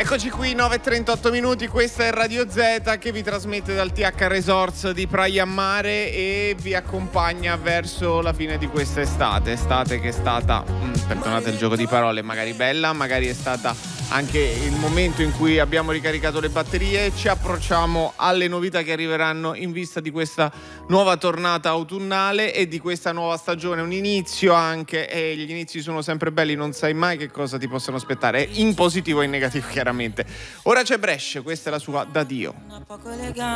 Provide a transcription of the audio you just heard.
Eccoci qui, 9:38 minuti, questa è Radio Z che vi trasmette dal TH Resorts di Praia a Mare e vi accompagna verso la fine di questa estate che è stata, perdonate il gioco di parole, magari bella, magari è stata anche il momento in cui abbiamo ricaricato le batterie. Ci approcciamo alle novità che arriveranno in vista di questa nuova tornata autunnale e di questa nuova stagione, un inizio anche, e gli inizi sono sempre belli, non sai mai che cosa ti possono aspettare, in positivo e in negativo chiaramente. Ora c'è Brescia, questa è la sua Da Dio.